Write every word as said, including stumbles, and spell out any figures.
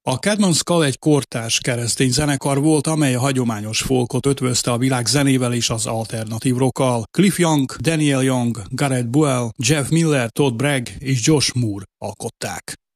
A Cadman Skull egy kortárs keresztény zenekar volt, amely a hagyományos folkot ötvözte a világ zenével és az alternatív rockkal. Cliff Young, Daniel Young, Gareth Buell, Jeff Miller, Todd Bragg és Josh Moore alkották.